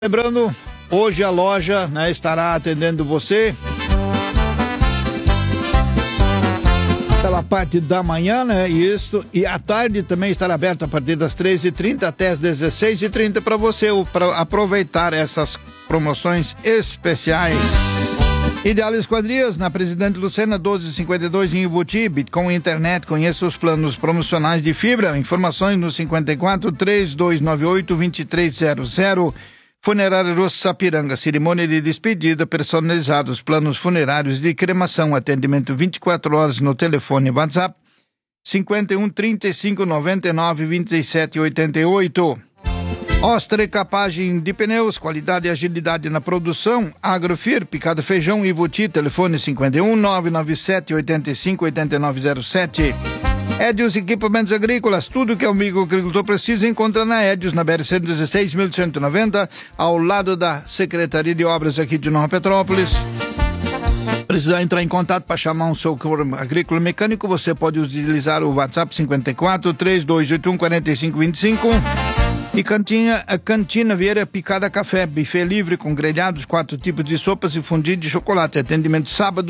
Lembrando, hoje a loja, estará atendendo você pela parte da manhã, e à tarde também estará aberta a partir das 13h30 até as 16h30 para você aproveitar essas promoções especiais. Ideal Esquadrias, na Presidente Lucena 1252 em Ibuti, Bitcoin Internet, conheça os planos promocionais de fibra, informações no 54-3298-2300. Funerária Rosso Sapiranga, cerimônia de despedida personalizada, os planos funerários de cremação, atendimento 24 horas no telefone WhatsApp 51 35 99 27 88. Ostra e capagem de pneus, qualidade e agilidade na produção. Agrofir, picado feijão, Ibuti, telefone 51 997 85 8907. Edios Equipamentos Agrícolas, tudo que o amigo agricultor precisa encontra na Edios, na BR-116, 1190, ao lado da Secretaria de Obras aqui de Nova Petrópolis. Precisar entrar em contato para chamar um socorro agrícola mecânico, você pode utilizar o WhatsApp 54 3281 4525. E Cantina Vieira Picada Café, buffet livre com grelhados, 4 tipos de sopas e fundido de chocolate. Atendimento sábado